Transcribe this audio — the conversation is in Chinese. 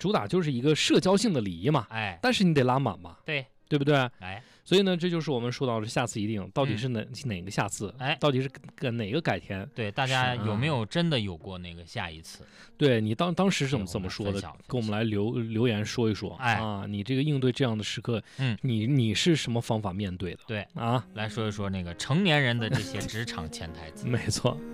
主打就是一个社交性的礼仪嘛， 哎， 但是你得拉满嘛， 对， 对不对？ 哎， 所以呢，这就是我们说到的下次一定，到底是哪个下次？ 哎， 到底是哪个改天？ 对，大家有没有真的有过那个下一次？ 对你当时是怎么说的？ 分享跟我们来留言说一说。 哎啊，你这个应对这样的时刻，你是什么方法面对的？ 对啊， 来说一说那个成年人的这些职场潜台词。 没错。